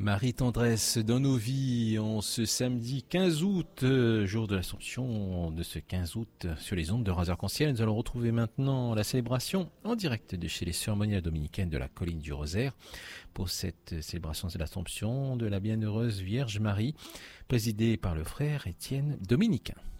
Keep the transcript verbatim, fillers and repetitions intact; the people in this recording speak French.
Marie tendresse dans nos vies en ce samedi quinze août, euh, jour de l'Assomption de ce quinze août sur les ondes de Radio Arc-en-Ciel. Nous allons retrouver maintenant la célébration en direct de chez les Sœurs Moniales dominicaines de la Colline du Rosaire pour cette célébration de l'Assomption de la Bienheureuse Vierge Marie, présidée par le frère Étienne Dominicain.